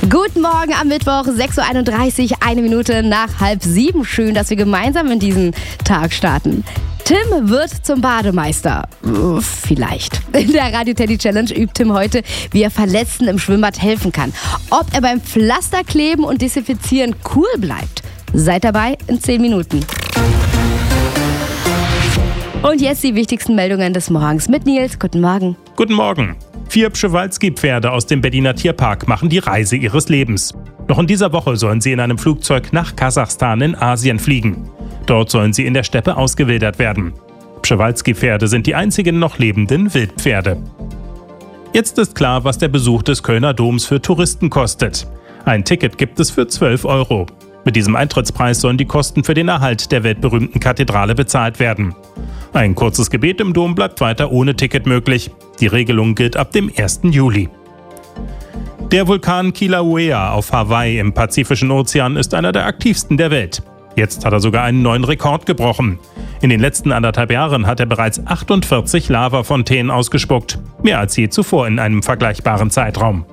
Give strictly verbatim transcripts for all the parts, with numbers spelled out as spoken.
Guten Morgen am Mittwoch, sechs Uhr einunddreißig, eine Minute nach halb sieben. Schön, dass wir gemeinsam in diesen Tag starten. Tim wird zum Bademeister. Vielleicht. In der Radio Teddy Challenge übt Tim heute, wie er Verletzten im Schwimmbad helfen kann. Ob er beim Pflasterkleben und Desinfizieren cool bleibt. Seid dabei in zehn Minuten. Und jetzt die wichtigsten Meldungen des Morgens mit Nils. Guten Morgen. Guten Morgen. Vier Przewalski-Pferde aus dem Berliner Tierpark machen die Reise ihres Lebens. Noch in dieser Woche sollen sie in einem Flugzeug nach Kasachstan in Asien fliegen. Dort sollen sie in der Steppe ausgewildert werden. Przewalski-Pferde sind die einzigen noch lebenden Wildpferde. Jetzt ist klar, was der Besuch des Kölner Doms für Touristen kostet. Ein Ticket gibt es für zwölf Euro. Mit diesem Eintrittspreis sollen die Kosten für den Erhalt der weltberühmten Kathedrale bezahlt werden. Ein kurzes Gebet im Dom bleibt weiter ohne Ticket möglich. Die Regelung gilt ab dem ersten Juli. Der Vulkan Kilauea auf Hawaii im Pazifischen Ozean ist einer der aktivsten der Welt. Jetzt hat er sogar einen neuen Rekord gebrochen. In den letzten anderthalb Jahren hat er bereits achtundvierzig Lavafontänen ausgespuckt. Mehr als je zuvor in einem vergleichbaren Zeitraum.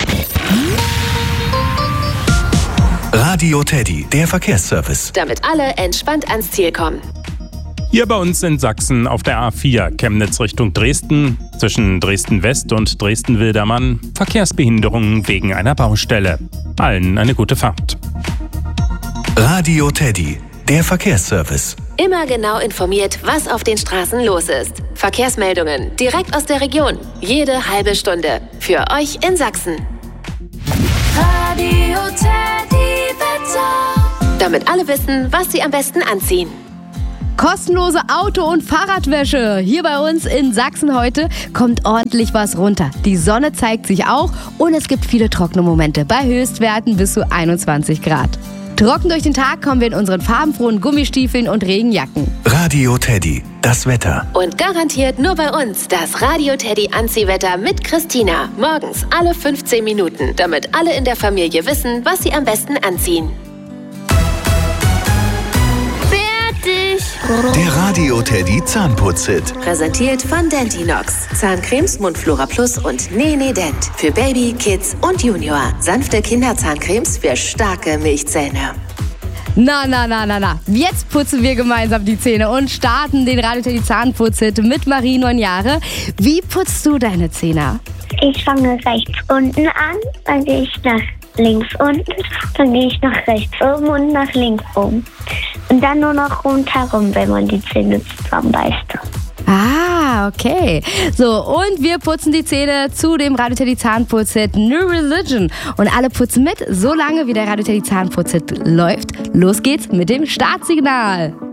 Radio Teddy, der Verkehrsservice. Damit alle entspannt ans Ziel kommen. Hier bei uns in Sachsen auf der A vier, Chemnitz Richtung Dresden, zwischen Dresden-West und Dresden-Wildermann, Verkehrsbehinderungen wegen einer Baustelle. Allen eine gute Fahrt. Radio Teddy, der Verkehrsservice. Immer genau informiert, was auf den Straßen los ist. Verkehrsmeldungen direkt aus der Region. Jede halbe Stunde. Für euch in Sachsen. Radio Teddy Wetter. Damit alle wissen, was sie am besten anziehen. Kostenlose Auto- und Fahrradwäsche. Hier bei uns in Sachsen heute kommt ordentlich was runter. Die Sonne zeigt sich auch und es gibt viele trockene Momente bei Höchstwerten bis zu einundzwanzig Grad. Trocken durch den Tag kommen wir in unseren farbenfrohen Gummistiefeln und Regenjacken. Radio Teddy, das Wetter. Und garantiert nur bei uns das Radio Teddy Anziehwetter mit Christina. Morgens alle fünfzehn Minuten, damit alle in der Familie wissen, was sie am besten anziehen. Der Radio Teddy Zahnputz-Hit. Präsentiert von Dentinox. Zahncremes Mundflora Plus und Nene Dent. Für Baby, Kids und Junior. Sanfte Kinderzahncremes für starke Milchzähne. Na, na, na, na, na. Jetzt putzen wir gemeinsam die Zähne und starten den Radio Teddy Zahnputz-Hit mit Marie, neun Jahre. Wie putzt du deine Zähne? Ich fange rechts unten an, dann gehe ich nach links unten, dann gehe ich nach rechts oben und nach links oben. Und dann nur noch rundherum, wenn man die Zähne zusammenbeißt. Ah, okay. So, und wir putzen die Zähne zu dem Radio Teddy Zahnputz-Hit New Religion. Und alle putzen mit, solange wie der Radio Teddy Zahnputz-Hit läuft. Los geht's mit dem Startsignal.